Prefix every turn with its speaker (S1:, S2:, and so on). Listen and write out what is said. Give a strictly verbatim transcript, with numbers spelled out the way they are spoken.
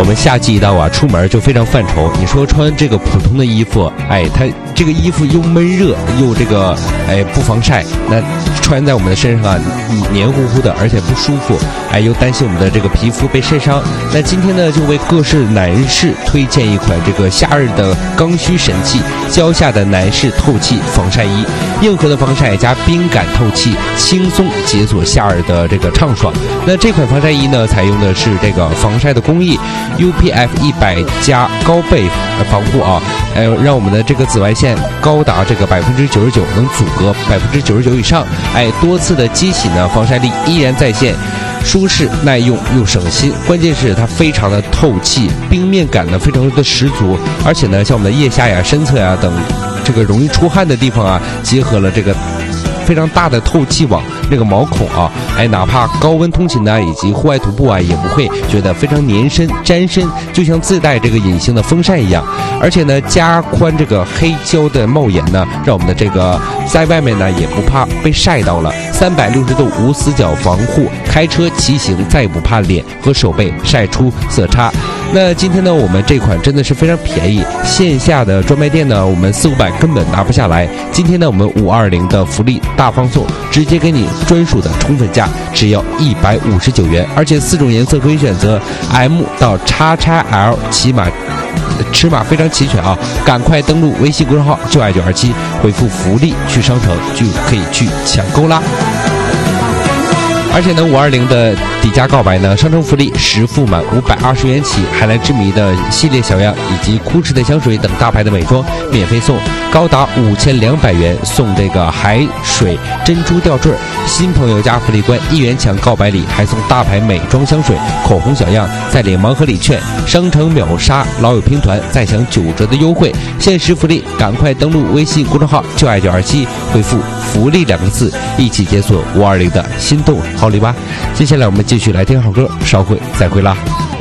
S1: 们夏季一到啊，出门就非常犯愁。你说穿这个普通的衣服，哎，它这个衣服又闷热又这个哎不防晒，那穿在我们的身上啊，黏糊糊的，而且不舒服，哎，又担心我们的这个皮肤被晒伤。那今天呢，就为各式男士推荐一款这个夏日的刚需神器——蕉下的男士透气防晒衣，硬核的防晒加冰感透气，轻松解锁夏日的这个畅爽。那这款防晒衣呢，采用的是这个防晒的工艺 U P F 一百加高倍防护啊，呃，让我们的这个紫外线高达这个百分之九十九，能阻隔百分之九十九以上。哎，多次的机洗呢，防晒力依然在线，舒适耐用又省心。关键是它非常的透气，冰面感呢非常的十足，而且呢，像我们的腋下呀、身侧呀等这个容易出汗的地方啊，结合了这个非常大的透气网那个毛孔啊，哎，哪怕高温通勤呢，以及户外徒步啊，也不会觉得非常粘身粘身，就像自带这个隐形的风扇一样。而且呢，加宽这个黑胶的帽檐呢，让我们的这个在外面呢也不怕被晒到了。三百六十度无死角防护，开车骑行再也不怕脸和手背晒出色差。那今天呢，我们这款真的是非常便宜，线下的专卖店呢，我们四五百根本拿不下来。今天呢，我们五二零的福利大放送，直接给你专属的充分价，只要一百五十九元，而且四种颜色可以选择 M 到 X X L， 起码尺码非常齐全啊！赶快登录微信公众号就爱九二七，回复福利去商城就可以去抢购啦。而且呢，五二零的底价告白呢，商城福利实付满五百二十元起，海蓝之谜的系列小样以及酷驰的香水等大牌的美妆免费送，高达五千两百元送这个海水珍珠吊坠。新朋友加福利关一元抢告白礼，还送大牌美妆香水、口红小样，再领盲盒礼券。商城秒杀老友拼团，再享九折的优惠，限时福利，赶快登录微信公众号就爱九二七，回复福利两个字，一起解锁五二零的心动好礼吧。接下来我们继续来听好歌，稍会再会啦。